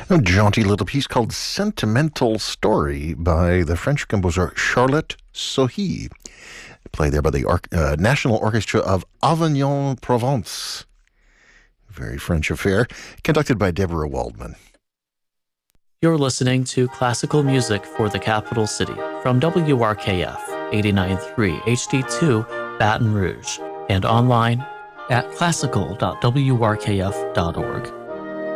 A jaunty little piece called Sentimental Story by the French composer Charlotte Sohi. Played there by the National Orchestra of Avignon, Provence. Very French affair. Conducted by Deborah Waldman. You're listening to classical music for the capital city from WRKF 89.3 HD2 Baton Rouge and online at classical.wrkf.org.